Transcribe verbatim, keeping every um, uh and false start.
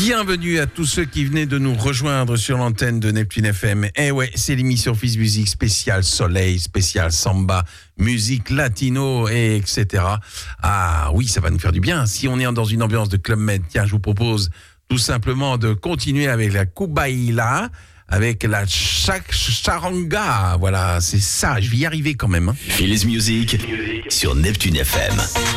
Bienvenue à tous ceux qui venaient de nous rejoindre sur l'antenne de Neptune F M. Eh ouais, c'est l'émission Fizz Music spéciale soleil, spéciale samba, musique latino, et etc. Ah oui, ça va nous faire du bien. Si on est dans une ambiance de Club Med, tiens, je vous propose tout simplement de continuer avec la Kubaila, avec la chak charanga. Voilà, c'est ça, je vais y arriver quand même. Hein. Fizz Music sur Neptune F M.